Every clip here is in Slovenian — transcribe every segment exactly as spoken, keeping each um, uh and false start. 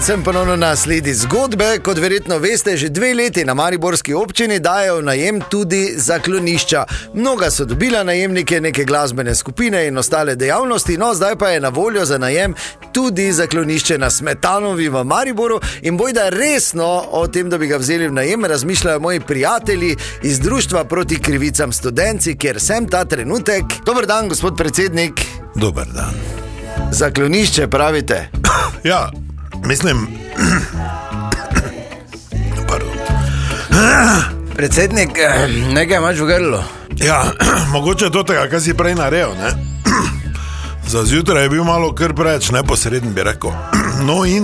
Sem ponovno na sledi zgodbe. Kot verjetno veste, že dve leti na mariborski občini dajo v najem tudi zaklonišča. Mnoga so dobila najemnike, neke glasbene skupine in ostale dejavnosti, no zdaj pa je na voljo za najem tudi zaklonišče na Smetanovi v Mariboru in bojda resno o tem, da bi ga vzeli v najem, razmišljajo moji prijatelji iz Društva proti krivicam Studenci, kjer sem ta trenutek. Dober dan, gospod predsednik. Dober dan. Zaklonišče pravite? Ja, mislim... Pardon. Predsednik, nekaj imaš v grlu? Ja, mogoče to tega, kaj si prej naredil, ne? Za zjutraj je bil malo kar preveč neposreden, bi rekel. No in...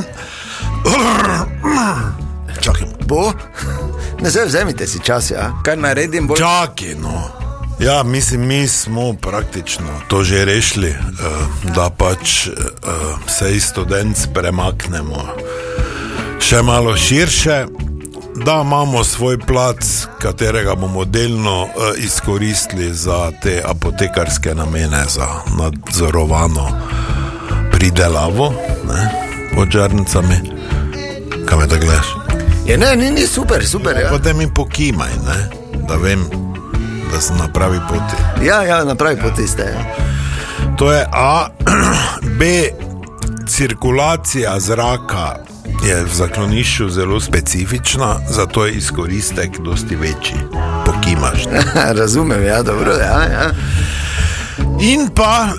Čakaj. Bo? Ne se vzemite si čas, ja? Kaj naredim bolj? Čakaj, no. Ja, mislim, mi smo praktično to že rešili, da pač se iz Studenc premaknemo še malo širše, da imamo svoj plac, katerega bomo delno izkoristili za te apotekarske namene, za nadzorovano pridelavo, ne, pod žarnicami. Kaj me da gledaš? Je, ne, ni, ni super, super, ja. Potem mi pokimaj, ne, da vem, da sem na pravi poti. Ja, ja, na pravi poti ste, ja. To je A. B. Cirkulacija zraka je v zaklonišču zelo specifična, zato je izkoristek dosti večji. Pokimaš. Razumem, ja, dobro, ja, ja. In pa...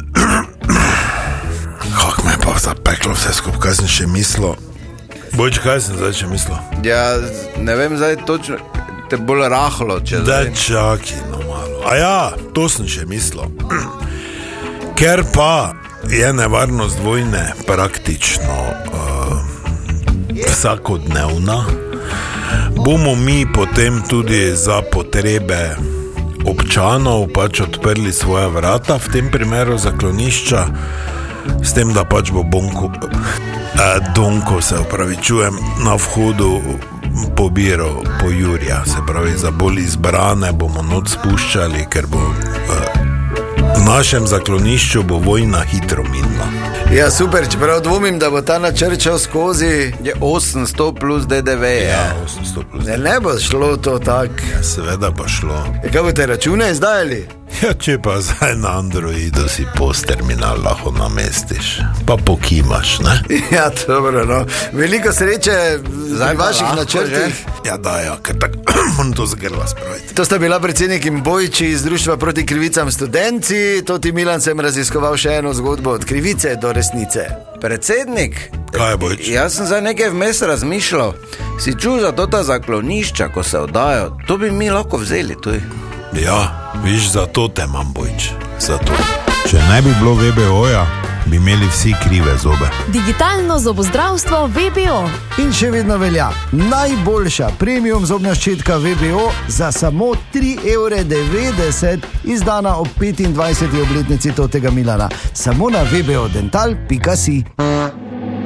Kako me je pa zapeklo vse skupaj, kaj sem še mislil? Bojč, kaj sem zdaj še mislil? Ja, ne vem zdaj točno, te bolj rahlo, če zdaj... Da, čaki, no malo. A ja, to sem še mislil. Ker pa je nevarnost vojne praktično uh, vsakodnevna, bomo mi potem tudi za potrebe občanov pač odprli svoja vrata, v tem primeru zaklonišča, s tem, da pač bo bonko, eh, donko, se opravičujem, na vhodu pobiral po Jurja, se pravi, za bolj izbrane bomo noč spuščali, ker bo eh, v našem zaklonišču bo vojna hitro minila. Ja, super, čeprav dvomim, da bo ta načrt šel skozi... Je osemsto plus D D V, ja. Ja, osemsto plus D D V. Ne, ne bo šlo to tak. Ja, seveda pa šlo. E, kaj boste račune izdajali? Ja, če pa zdaj na Androidu si post-terminal lahko namestiš, pa pokimaš, ne? Ja, dobro, no. Veliko sreče za vaših načrtih. Ja, da, ja, ker tako moram to zgrla spraviti. To sta bila predsednik in Bojči iz Društva proti krivicam Studenci. Toti Milan sem raziskoval še eno zgodbo od krivice do resnice. Predsednik? Kaj je, Bojč? Jaz sem zdaj nekaj vmes razmišljal. Si čul za tota zaklonišča, ko se oddajo? To bi mi lahko vzeli tuj. Ja, viš, zato te imam, Bojč. Zato. Če ne bi bilo V B O-ja, bi imeli vsi krive zobe. Digitalno zobozdravstvo V B O. In še vedno velja najboljša premium zobna ščetka V B O za samo tri evre devetdeset, izdana ob petindvajseti obletnici totega Milana. Samo na v b o dental pika si.